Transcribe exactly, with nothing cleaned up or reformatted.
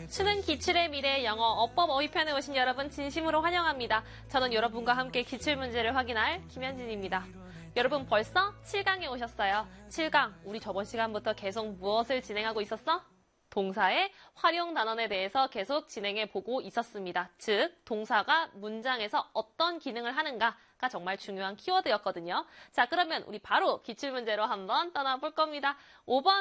수능 기출의 미래 영어 어법 어휘편에 오신 여러분 진심으로 환영합니다. 저는 여러분과 함께 기출문제를 확인할 김현진입니다. 여러분 벌써 칠 강에 오셨어요. 칠 강, 우리 저번 시간부터 계속 무엇을 진행하고 있었어? 동사의 활용 단원에 대해서 계속 진행해 보고 있었습니다. 즉, 동사가 문장에서 어떤 기능을 하는가가 정말 중요한 키워드였거든요. 자, 그러면 우리 바로 기출문제로 한번 떠나볼 겁니다. 오 번